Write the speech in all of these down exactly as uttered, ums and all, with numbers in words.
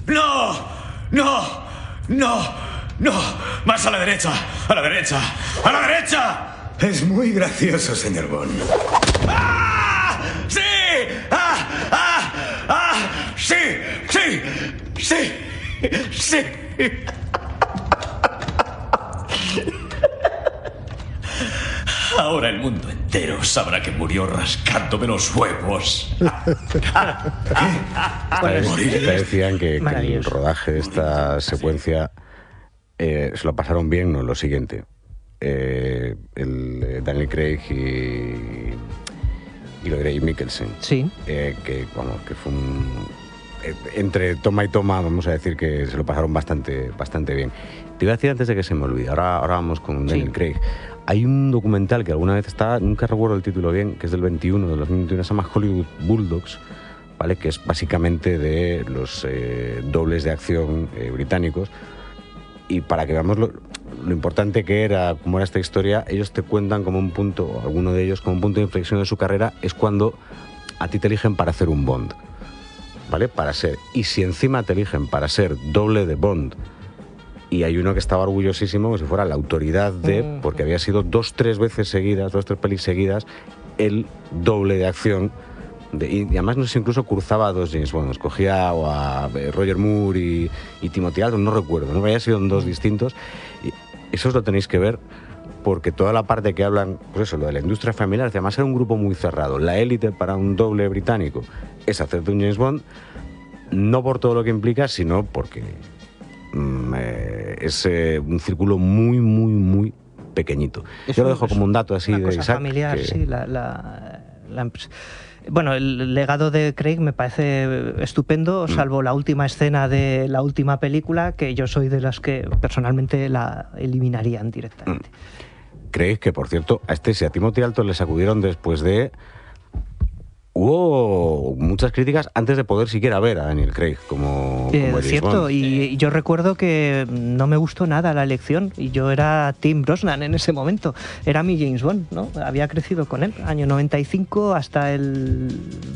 ¡No! ¡No! ¡No! ¡No! ¡Más a la derecha! ¡A la derecha! ¡A la derecha! Es muy gracioso, señor Bond. ¡Ah! ¡Sí! ¡Ah! ¡Ah! ¡Ah! ¡Sí! ¡Sí! ¡Sí! ¡Sí! Ahora el mundo entero sabrá que murió rascándome los huevos. Bueno, esta decían que, que el rodaje de esta secuencia eh, se lo pasaron bien, no lo siguiente. Eh, el eh, Daniel Craig y, y lo de Mikkelsen. Sí. Eh, que, bueno, que fue un... Eh, entre toma y toma, vamos a decir que se lo pasaron bastante, bastante bien. Te iba a decir antes de que se me olvide, ahora, ahora vamos con Daniel sí. Craig. Hay un documental que alguna vez está, nunca recuerdo el título bien, que es del veintiuno, de los veintiuno, se llama Hollywood Bulldogs, ¿vale? Que es básicamente de los eh, dobles de acción eh, británicos. Y para que veamos lo, lo importante que era, cómo era esta historia, ellos te cuentan como un punto, alguno de ellos como un punto de inflexión de su carrera, es cuando a ti te eligen para hacer un Bond, ¿vale? Para ser, y si encima te eligen para ser doble de Bond, y hay uno que estaba orgullosísimo como si fuera la autoridad de, porque había sido dos, tres veces seguidas, dos, tres pelis seguidas, el doble de acción. De, y además no sé, incluso cruzaba a dos James Bond, escogía o a Roger Moore y, y Timothy Dalton, no recuerdo, no había sido en dos distintos. Y eso os lo tenéis que ver, porque toda la parte que hablan, pues eso, lo de la industria familiar, además era un grupo muy cerrado. La élite para un doble británico es hacerte un James Bond, no por todo lo que implica, sino porque mm, eh, es eh, un círculo muy, muy, muy pequeñito. Eso, Yo lo dejo como un dato así una de cosa Isaac. Familiar, que... sí, la, la, la... Bueno, el legado de Craig me parece estupendo, salvo la última escena de la última película, que yo soy de las que personalmente la eliminarían directamente. Craig, que por cierto, a este, si a Timothy Dalton le sacudieron después de... Hubo muchas críticas antes de poder siquiera ver a Daniel Craig como, como eh, cierto, y, y yo recuerdo que no me gustó nada la elección, y yo era Tim Brosnan en ese momento, era mi James Bond, ¿no? Había crecido con él, año noventa y cinco hasta el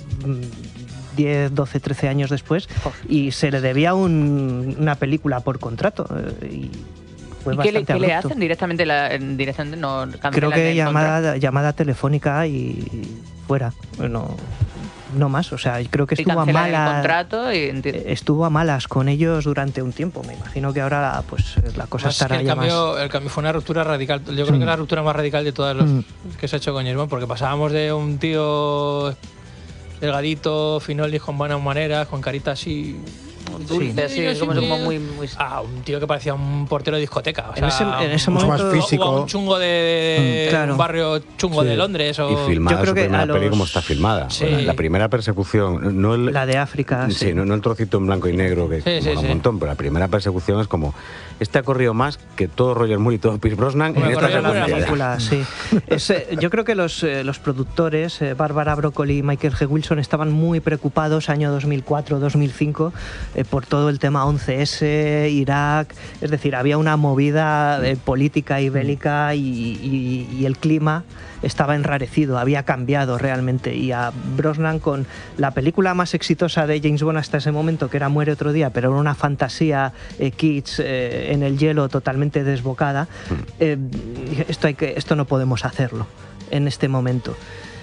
diez, doce, trece años después, y se le debía un, una película por contrato, y ¿Y qué, le, qué le hacen directamente? La, directamente no, Creo que llamada, llamada telefónica y fuera. Bueno, no más. O sea, creo que estuvo a malas. El contrato y... Estuvo a malas con ellos durante un tiempo. Me imagino que ahora pues la cosa más estará que el ya cambio, más. El cambio fue una ruptura radical. Yo creo mm. que es la ruptura más radical de todas las mm. que se ha hecho con James Bond, porque pasábamos de un tío delgadito, finolis, con buenas maneras, con carita así. Dulce, sí, sí, como, sí, como muy, muy... Ah, un tío que parecía un portero de discoteca. O en, sea, ese, en ese mucho momento más físico. O un chungo de, de claro. un barrio chungo sí. de Londres. O... Y filmada Yo creo su que primera los... peli como está filmada. Sí. La, la primera persecución, no el, la de África. Sí, sí. No, no el trocito en blanco y negro que sí, sí, mola sí. un montón, pero la primera persecución es como este ha corrido más que todo Roger Moore y todo Pierce Brosnan bueno, en esta segunda película. Sí. Es, eh, yo creo que los, eh, los productores, eh, Barbara Broccoli y Michael G. Wilson, estaban muy preocupados año dos mil cuatro, dos mil cinco eh, por todo el tema once ese, Irak, es decir, había una movida eh, política y bélica y, y, y el clima estaba enrarecido, había cambiado realmente, y a Brosnan, con la película más exitosa de James Bond hasta ese momento, que era Muere otro día, pero era una fantasía eh, kitsch eh, en el hielo totalmente desbocada, eh, esto, hay que, esto no podemos hacerlo en este momento.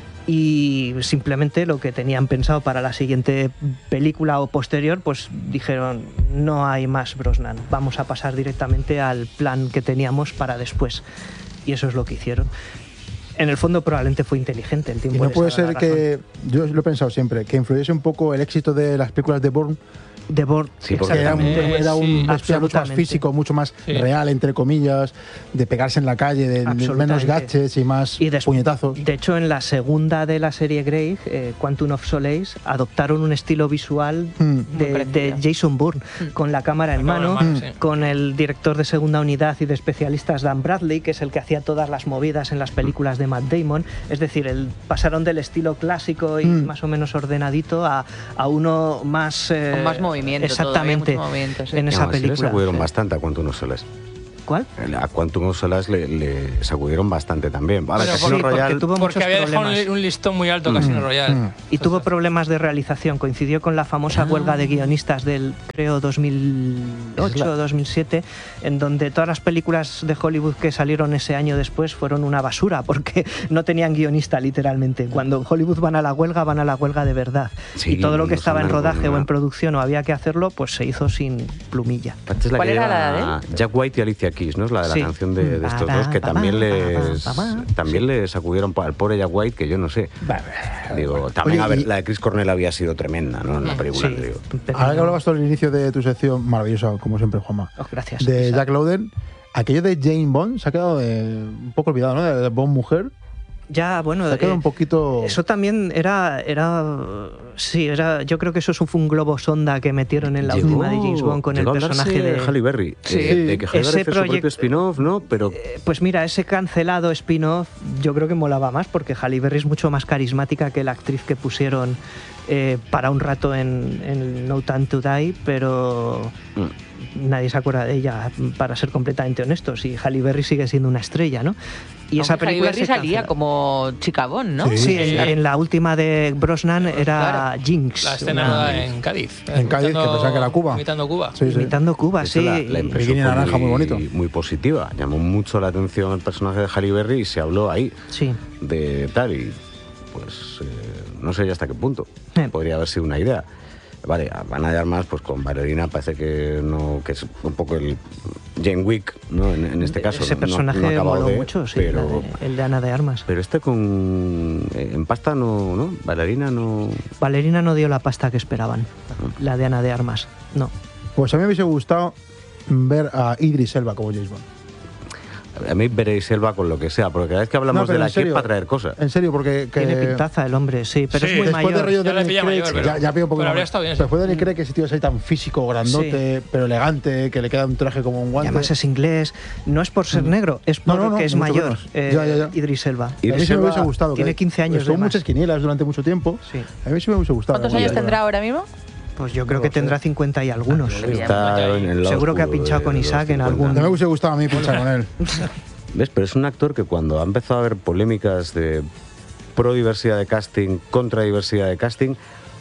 Y simplemente lo que tenían pensado para la siguiente película o posterior, pues dijeron, no hay más Brosnan, vamos a pasar directamente al plan que teníamos para después. Y eso es lo que hicieron. En el fondo probablemente fue inteligente. El tiempo y no puede ser que, yo lo he pensado siempre, que influyese un poco el éxito de las películas de Bourne. De Bourne, sí, porque era un, era un sí, espía mucho más físico, mucho más sí. real, entre comillas, de pegarse en la calle, de, de menos gadgets y más y des, puñetazos. De hecho, en la segunda de la serie Grey, eh, Quantum of Solace, adoptaron un estilo visual mm. de, de Jason Bourne, mm. con la cámara en la mano, cámara en mano mm. sí. con el director de segunda unidad y de especialistas Dan Bradley, que es el que hacía todas las movidas en las películas de Matt Damon. Es decir, el, pasaron del estilo clásico y mm. más o menos ordenadito a, a uno más... Eh, con más movimiento. Exactamente, movimiento, sí. en esa no, película. Se sacudieron sí. bastante a Quantum of Solace. ¿Cuál? A Quantum of Solace le, le sacudieron bastante también. A ver, Pero Casino sí, Royale... porque, tuvo porque había dejado un, un listón muy alto Casino Mm. Royale. Mm. Y tuvo problemas de realización. Coincidió con la famosa Ah. huelga de guionistas del, creo, dos mil ocho o dos mil siete, en donde todas las películas de Hollywood que salieron ese año después fueron una basura, porque no tenían guionista, literalmente. Cuando en Hollywood van a la huelga, van a la huelga de verdad. Sí, y todo lo que no estaba en son rodaje algo, o en ¿no? producción o había que hacerlo, pues se hizo sin plumilla. Esta es la ¿Cuál que era lleva la de él? Jack White y Alicia Keys, ¿no? Es la de la Sí. canción de, de estos dos, que también les también les sacudieron al pobre Jack White, que yo no sé. Digo, también, Oye, a ver, y- la de Chris Cornell había sido tremenda, ¿no? En la película Sí. anterior. Pero Ahora que no- hablabas tú al inicio de tu sección, maravillosa, como siempre, Juanma, Oh, gracias. de Isaac. Jack Lowden, aquello de Jane Bond se ha quedado eh, un poco olvidado, ¿no? De Bond mujer. Ya, bueno, Se ha quedado eh, un poquito... eso también era, era, sí, era, yo creo que eso fue un globo sonda que metieron en la Llegó- última de James Bond con el llegó a hablarse personaje de Halle Berry. Sí. eh, de que Halle Ese Berry hacía su proyecto- propio spin-off, ¿no? Pero Eh, Pues mira, ese cancelado spin-off yo creo que molaba más porque Halle Berry es mucho más carismática que la actriz que pusieron eh, para un rato en, en No Time to Die, pero mm, nadie se acuerda de ella, para ser completamente honestos, y Halle Berry sigue siendo una estrella, ¿no? Y esa Aunque Halle película Berry se salía cancela. como chica Bond, ¿no? Sí. Sí, en, en la última de Brosnan era Claro. Jinx. La escena una- rodada en Cádiz. En Cádiz, que imitando- pensaba que era Cuba. Imitando Cuba. Sí, sí. Imitando Cuba, de hecho, sí. la, la y- impresión Bikini fue naranja, muy bonito. muy positiva. Llamó mucho la atención el personaje de Halle Berry y se habló ahí sí. de tal y pues eh, no sé ya hasta qué punto Eh. podría haber sido una idea. Vale, van a hallar más pues con Ballerina, parece que no, que es un poco el Jane Wick, ¿no? En, en este caso. Ese no- personaje no ha acabado moló de- mucho, sí, pero, la de- el de Ana de Armas. pero este con eh, en pasta no, ¿no? Ballerina no. Valerina no dio la pasta que esperaban, la de Ana de Armas, no. Pues a mí me hubiese gustado ver a Idris Elba como James Bond. A mí veréis Elba con lo que sea, porque cada vez que hablamos No, pero de la en serio, es para traer cosas. En serio, porque... Que, Tiene pintaza el hombre, sí, pero Sí, es muy después Después de mayor. rollo Ya de la Daniel pilla Craig, mayor, pero- ya, ya pilla un poco pero más. habría estado bien, sí. Después de Daniel Craig, que ese tío es ahí tan físico, grandote, pero elegante, que le queda un traje como un Y guante. además es inglés, no es por ser negro, es No, porque no, no, es ni mucho mayor, menos. eh, Ya, ya, ya. Idris Elba. A mí sí me Elba hubiese gustado. tiene que quince años estuvo de más. muchas quinielas durante mucho tiempo. Sí. A mí sí me hubiese gustado. ¿Cuántos algún años día. tendrá ahora mismo? Pues yo creo No que lo sé. tendrá cincuenta y algunos. Está en el lado Seguro que ha oscuro pinchado de con los Isaac en cincuenta. algún- No me hubiese gustado a mí pinchar con él. ¿Ves? Pero es un actor que cuando ha empezado a haber polémicas de pro diversidad de casting, contra diversidad de casting,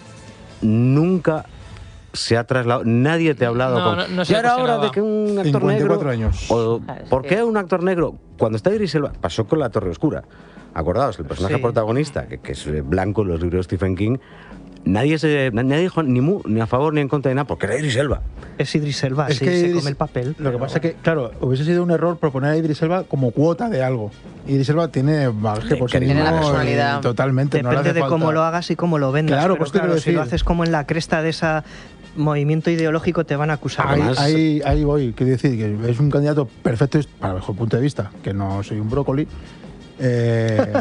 nunca se ha trasladado, nadie te ha hablado No, con... no, no se "Ya era hora cuestionaba". de que un actor cincuenta y cuatro negro... años. O, Claro, es ¿Por que- qué un actor negro? Cuando está Idris Elba, pasó con La Torre Oscura. Acordaos, el personaje Sí. protagonista, que, que es eh, blanco en los libros de Stephen King, nadie, se, nadie dijo ni, mu, ni a favor ni en contra de nada, porque era Idris Elba. Es Idris Elba, Es sí, que se Idris- come el papel. Lo que pero- pasa es que, claro, hubiese sido un error proponer a Idris Elba como cuota de algo. Idris Elba tiene bagaje por sí carisma. mismo Tiene la y personalidad. Totalmente. no le Depende hace de cómo falta- lo hagas y cómo lo vendas. Claro, pero pues te claro, quiero si lo decir. haces como en la cresta de ese movimiento ideológico, te van a acusar. Ahí, Además- ahí, ahí voy, quiero decir que es un candidato perfecto para mejor punto de vista, que no soy un brócoli. Eh,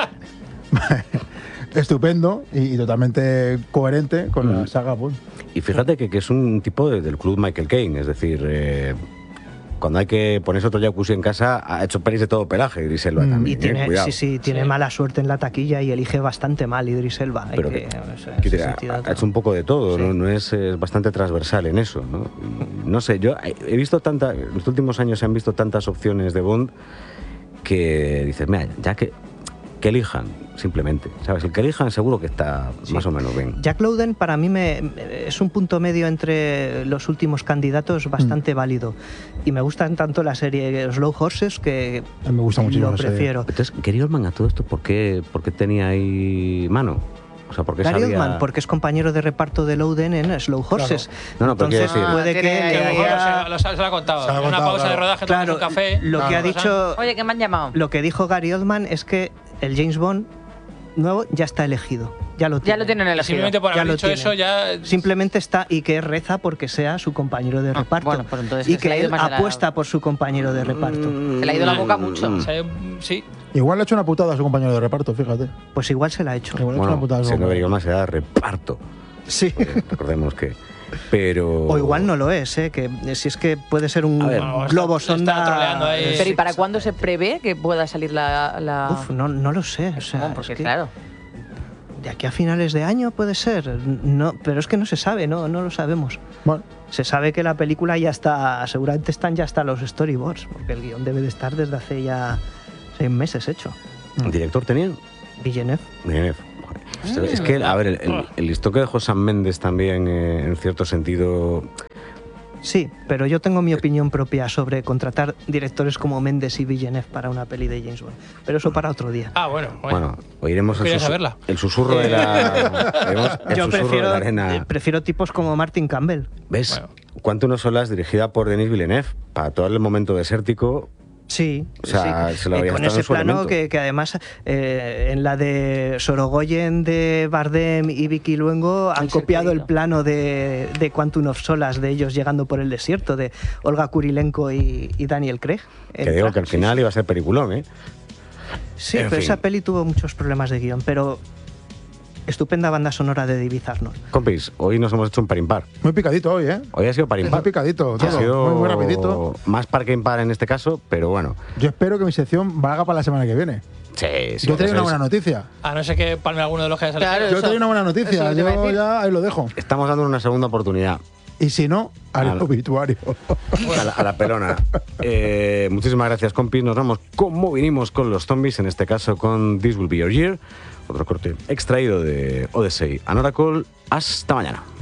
estupendo y, y totalmente coherente con la Mm. saga Bond. Y fíjate que, que es un tipo de- del club Michael Caine, es decir, eh, cuando hay que ponerse otro jacuzzi en casa, ha hecho pelis de todo pelaje, Idris Elba Mm. también. Y eh, tiene, cuidado. sí, sí, tiene Sí. mala suerte en la taquilla y elige bastante mal Idris Elba. Hay Pero que- que- o sea, que ese te- ha, sentido ha todo. hecho un poco de todo, Sí. ¿no? No es, es bastante transversal en eso, ¿no? Y no sé, yo he he visto tantas, en los últimos años se han visto tantas opciones de Bond que dices, mira, ya que, que elijan, simplemente, ¿sabes? El que elijan seguro que está Sí. más o menos bien. Jack Lowden para mí me, es un punto medio entre los últimos candidatos bastante válido. Y me gustan tanto la serie Slow Horses que A mí me gusta muchísimo lo la serie. prefiero. Entonces, Gary Oldman a todo esto, ¿por qué, por qué tenía ahí mano? O sea, ¿por qué Gary sabía...? Oldman, porque es compañero de reparto de Lowden en Slow Horses. No, no, pero quiero Entonces decir- puede Ah, que tiene- le Que a lo mejor haya- se, lo, se lo ha contado. Se lo ha En una contado, pausa de claro. rodaje, Claro, tomas un café. lo que ha Claro. dicho, Oye, que me han llamado. lo que dijo Gary Oldman es que el James Bond nuevo ya está elegido. Ya lo tiene. Ya lo tienen elegido. Simplemente por Ya haber lo dicho tiene. eso ya... Simplemente está y que reza porque sea su compañero de Ah, reparto. bueno, pues entonces y se le ha que ido él más de la- apuesta por su compañero de reparto. Se le ha ido la boca mucho. Mm. O sea, sí. Igual le ha hecho una putada a su compañero de reparto, fíjate. Pues igual se la ha hecho. Igual le ha hecho una Bueno, putada a su siendo Gary compañero. Oldman se da reparto. Sí. Eh, recordemos que... Pero... O igual no lo es, ¿eh? Que si es que puede ser un A ver. No, está- globo está sonda. troleando ahí. eh, Pero ¿y para sí. cuándo se prevé que pueda salir la...? la... Uf, no, no lo sé. O sea, No, porque es que- claro. de aquí a finales de año puede ser, no, pero es que no se sabe, no, no lo sabemos. Bueno. Se sabe que la película ya está, seguramente están ya hasta los storyboards, porque el guión debe de estar desde hace ya seis meses hecho. ¿El director tenían? Villeneuve. Villeneuve. Es que, a ver, el, el, el listón que dejó Sam Mendes también, eh, en cierto sentido... Sí, pero yo tengo mi opinión propia sobre contratar directores como Mendes y Villeneuve para una peli de James Bond. Pero eso para otro día. Ah, bueno. Bueno, bueno oiremos el, susu el susurro de la... el yo susurro prefiero, de la arena. prefiero tipos como Martin Campbell. ¿Ves? Bueno. Quantum of Solace, dirigida por Denis Villeneuve, para todo el momento desértico... Sí, o sea, sí. se lo había eh, con ese plano que, que además eh, en la de Sorogoyen de Bardem y Vicky Luengo han copiado el plano de, de Quantum of Solace, de ellos llegando por el desierto, de Olga Kurilenko y, y Daniel Craig. Que digo que al final sí, iba a ser peliculón, ¿eh? Sí, en pero fin. Esa peli tuvo muchos problemas de guión, pero... estupenda banda sonora de David Arnold. Compis, hoy nos hemos hecho un par impar. Muy picadito hoy, ¿eh? Hoy ha sido par impar. Muy picadito, todo. Ha sido muy, muy rapidito. Más par que impar en este caso, pero bueno. Yo espero que mi sección valga para la semana que viene. Sí, sí. Yo traigo una buena noticia. A no ser que palme alguno de los que haya salido. Claro, yo traigo una buena noticia. Yo ya ahí lo dejo. Estamos dando una segunda oportunidad. Y si no, al a obituario. A la, a la pelona. Eh, muchísimas gracias, compis. Nos vamos como vinimos con los zombies, en este caso con This Will Be Your Year. Otro corte extraído de Odyssey and Oracle. Hasta mañana.